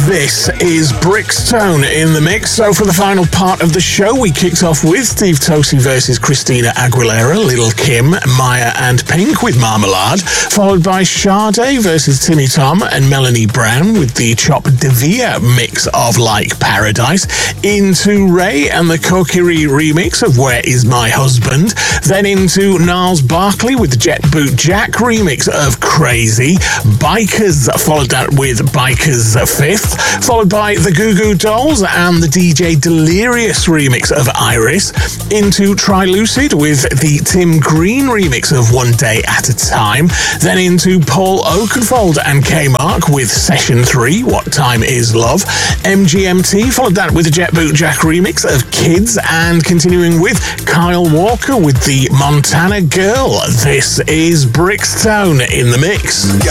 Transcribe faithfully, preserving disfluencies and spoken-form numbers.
This is Brixtone in the mix. So for the final part of the show, we kicked off with Steve Tosi versus Christina Aguilera, Lil' Kim, Maya and Pink with Marmalade, followed by Sade versus Timmy Tom and Melanie Brown with the Chop Devia mix of Like Paradise, into Ray and the Kokiri remix of Where Is My Husband, then into Niles Barkley with the Jet Boot Jack remix of Crazy, Bikers followed that with Bikers Fifth, followed by the Goo Goo Dolls and the D J Delirious remix of Iris, into Trilucid with the Tim Green remix of One Day at a Time, then into Paul Oakenfold and K-Mark with Session three, What Time Is Love, M G M T followed that with the Jet Boot Jack remix of Kids, and continuing with Kyle Walker with the Montana Girl. This is Brixtone in the mix.